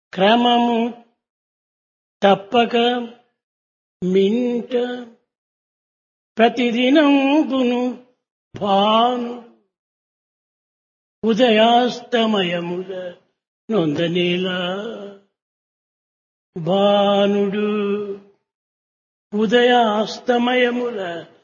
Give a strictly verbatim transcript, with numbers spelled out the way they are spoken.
క్రమము తప్పక మింట ప్రతిదినంబును భాను ఉదయాస్తమయముల నొందనేలా భానుడు ఉదయాస్తమయముల